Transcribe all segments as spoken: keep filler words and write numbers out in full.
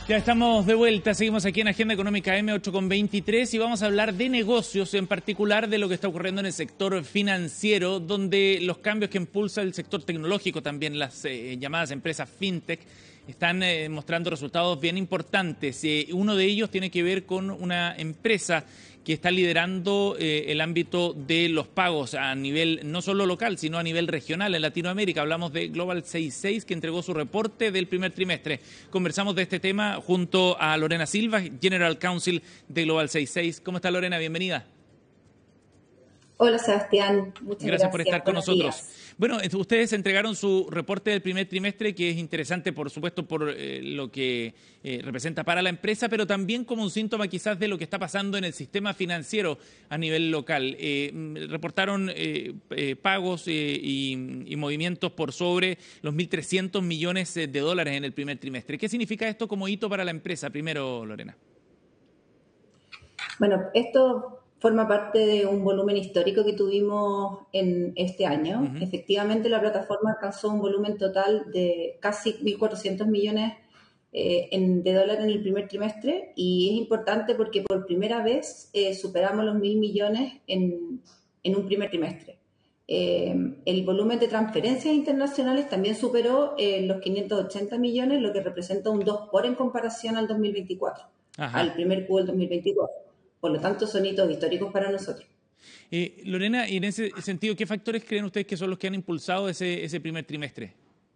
Ya estamos de vuelta, seguimos aquí en Agenda Económica M ocho con veintitrés y vamos a hablar de negocios, en particular de lo que está ocurriendo en el sector financiero, donde los cambios que impulsa el sector tecnológico, también las eh, llamadas empresas fintech, están eh, mostrando resultados bien importantes. Eh, uno de ellos tiene que ver con una empresa que está liderando eh, el ámbito de los pagos a nivel no solo local, sino a nivel regional en Latinoamérica. Hablamos de Global sesenta y seis, que entregó su reporte del primer trimestre. Conversamos de este tema junto a Lorena Silva, General Counsel de Global sesenta y seis. ¿Cómo está, Lorena? Bienvenida. Hola, Sebastián. Muchas gracias. Gracias por estar con Buenos nosotros. días. Bueno, ustedes entregaron su reporte del primer trimestre, que es interesante, por supuesto, por eh, lo que eh, representa para la empresa, pero también como un síntoma quizás de lo que está pasando en el sistema financiero a nivel local. Eh, reportaron eh, eh, pagos eh, y, y movimientos por sobre los mil trescientos millones de dólares en el primer trimestre. ¿Qué significa esto como hito para la empresa? Primero, Lorena. Bueno, esto forma parte de un volumen histórico que tuvimos en este año. Uh-huh. Efectivamente, la plataforma alcanzó un volumen total de casi mil cuatrocientos millones eh, en, de dólares en el primer trimestre, y es importante porque por primera vez eh, superamos los mil millones en, en un primer trimestre. Eh, el volumen de transferencias internacionales también superó eh, los quinientos ochenta millones, lo que representa un dos por en comparación al dos mil veinticuatro, Ajá. al primer Q del dos mil veinticuatro. Por lo tanto, son hitos históricos para nosotros. Eh, Lorena, y en ese sentido, ¿qué factores creen ustedes que son los que han impulsado ese, ese primer trimestre?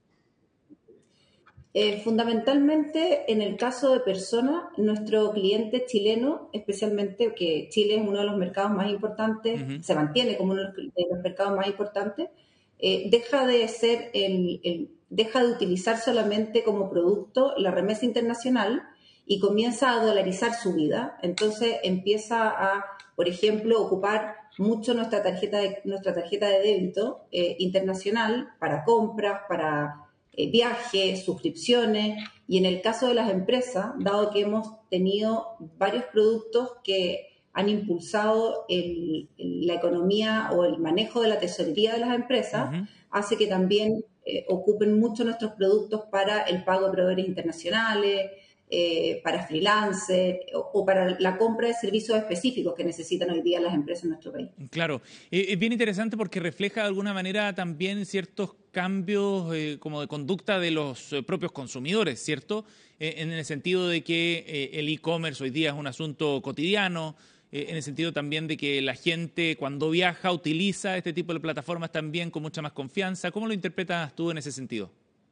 Eh, fundamentalmente, en el caso de personas, nuestro cliente chileno, especialmente, que Chile es uno de los mercados más importantes, uh-huh. se mantiene como uno de los mercados más importantes, eh, deja de ser el, el, deja de utilizar solamente como producto la remesa internacional y comienza a dolarizar su vida. Entonces empieza a, por ejemplo, ocupar mucho nuestra tarjeta de, nuestra tarjeta de débito eh, internacional para compras, para eh, viajes, suscripciones. Y en el caso de las empresas, dado que hemos tenido varios productos que han impulsado el, el, la economía o el manejo de la tesorería de las empresas, uh-huh. hace que también eh, ocupen mucho nuestros productos para el pago de proveedores internacionales, Eh, para freelancers o, o para la compra de servicios específicos que necesitan hoy día las empresas en nuestro país. Claro, eh, es bien interesante porque refleja de alguna manera también ciertos cambios eh, como de conducta de los eh, propios consumidores, ¿cierto? Eh, en el sentido de que eh, el e-commerce hoy día es un asunto cotidiano, eh, en el sentido también de que la gente cuando viaja utiliza este tipo de plataformas también con mucha más confianza. ¿Cómo lo interpretas tú en ese sentido?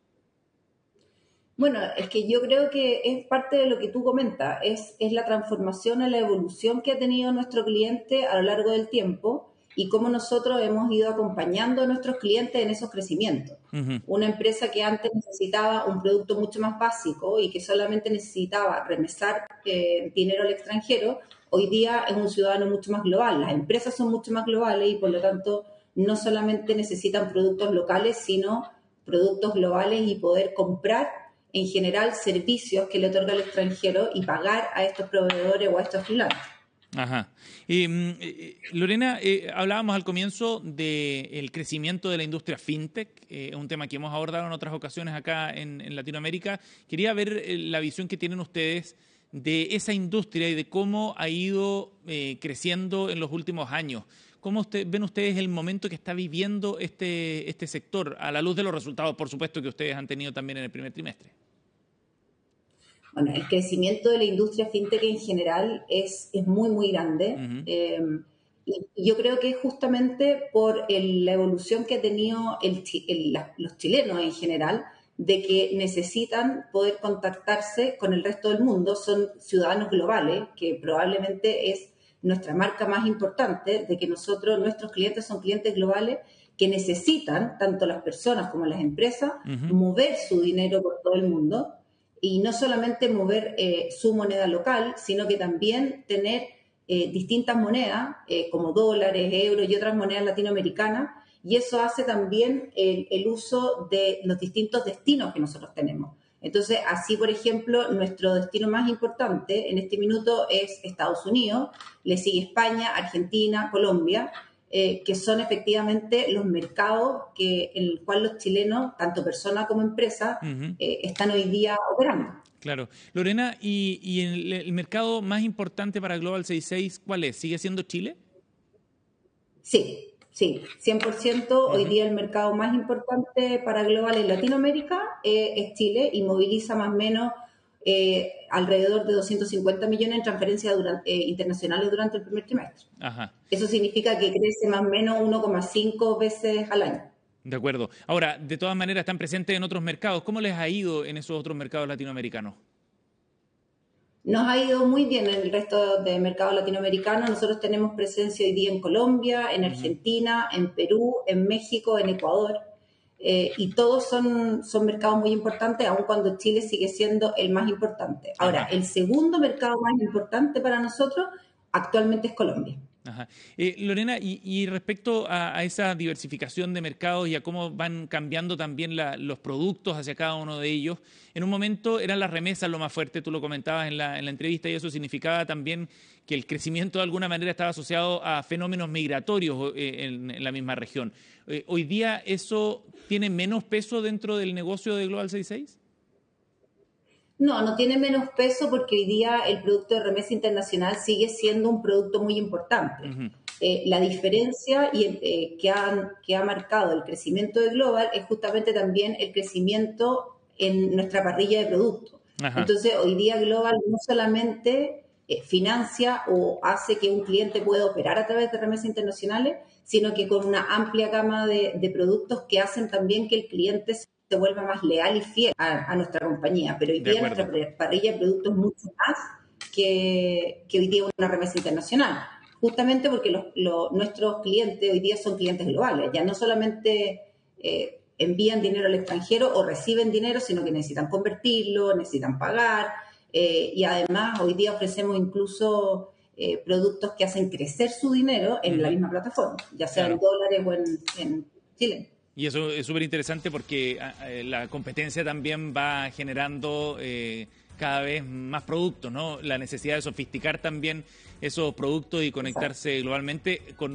Bueno, es que yo creo que es parte de lo que tú comentas, es, es la transformación, la evolución que ha tenido nuestro cliente a lo largo del tiempo y cómo nosotros hemos ido acompañando a nuestros clientes en esos crecimientos. Uh-huh. Una empresa que antes necesitaba un producto mucho más básico y que solamente necesitaba remesar eh, dinero al extranjero, hoy día es un ciudadano mucho más global. Las empresas son mucho más globales y por lo tanto no solamente necesitan productos locales, sino productos globales y poder comprar en general servicios que le otorga el extranjero y pagar a estos proveedores o a estos freelancers. Ajá. Eh, eh, Lorena, eh, hablábamos al comienzo del crecimiento de la industria fintech, eh, es un tema que hemos abordado en otras ocasiones acá en, en Latinoamérica. Quería ver eh, la visión que tienen ustedes de esa industria y de cómo ha ido eh, creciendo en los últimos años. ¿Cómo usted, ven ustedes el momento que está viviendo este, este sector, a la luz de los resultados, por supuesto, que ustedes han tenido también en el primer trimestre? Bueno, el crecimiento de la industria fintech en general es, es muy, muy grande. Uh-huh. Eh, y yo creo que es justamente por el, la evolución que ha tenido el, el, la, los chilenos en general, de que necesitan poder contactarse con el resto del mundo. Son ciudadanos globales, que probablemente es nuestra marca más importante, de que nosotros, nuestros clientes son clientes globales que necesitan, tanto las personas como las empresas, uh-huh. mover su dinero por todo el mundo. Y no solamente mover eh, su moneda local, sino que también tener eh, distintas monedas, eh, como dólares, euros y otras monedas latinoamericanas, y eso hace también el, el uso de los distintos destinos que nosotros tenemos. Entonces, así, por ejemplo, nuestro destino más importante en este minuto es Estados Unidos, le sigue España, Argentina, Colombia, eh, que son efectivamente los mercados que, en el cual los chilenos, tanto personas como empresas, uh-huh. eh, están hoy día operando. Claro. Lorena, ¿y, y el, el mercado más importante para Global sesenta y seis cuál es? ¿Sigue siendo Chile? Sí, sí, cien por ciento. Uh-huh. Hoy día el mercado más importante para Global en Latinoamérica eh, es Chile y moviliza más o menos eh, alrededor de doscientos cincuenta millones en transferencias durante, eh, internacionales durante el primer trimestre. Ajá. Eso significa que crece más o menos uno coma cinco veces al año. De acuerdo. Ahora, de todas maneras, están presentes en otros mercados. ¿Cómo les ha ido en esos otros mercados latinoamericanos? Nos ha ido muy bien en el resto de mercados latinoamericanos. Nosotros tenemos presencia hoy día en Colombia, en Argentina, en Perú, en México, en Ecuador. Eh, y todos son, son mercados muy importantes, aun cuando Chile sigue siendo el más importante. Ahora, Ajá. el segundo mercado más importante para nosotros actualmente es Colombia. Ajá. Eh, Lorena, y, y respecto a, a esa diversificación de mercados y a cómo van cambiando también la, los productos hacia cada uno de ellos, en un momento eran las remesas lo más fuerte, tú lo comentabas en la, en la entrevista, y eso significaba también que el crecimiento de alguna manera estaba asociado a fenómenos migratorios eh, en, en la misma región. Eh, ¿Hoy día eso tiene menos peso dentro del negocio de Global sesenta y seis? No, no tiene menos peso porque hoy día el producto de remesa internacional sigue siendo un producto muy importante. Uh-huh. Eh, la diferencia y, eh, que, ha, que ha marcado el crecimiento de Global es justamente también el crecimiento en nuestra parrilla de productos. Uh-huh. Entonces, hoy día Global no solamente eh, financia o hace que un cliente pueda operar a través de remesas internacionales, sino que con una amplia gama de, de productos que hacen también que el cliente se se vuelva más leal y fiel a, a nuestra compañía. Pero hoy día nuestra parrilla de productos es mucho más que, que hoy día una remesa internacional. Justamente porque los, los, nuestros clientes hoy día son clientes globales. Ya no solamente eh, envían dinero al extranjero o reciben dinero, sino que necesitan convertirlo, necesitan pagar. Eh, y además hoy día ofrecemos incluso eh, productos que hacen crecer su dinero en uh-huh. la misma plataforma, ya sea claro. en dólares o en, en Chile. Y eso es súper interesante porque eh, la competencia también va generando eh, cada vez más productos, ¿no? La necesidad de sofisticar también esos productos y conectarse globalmente con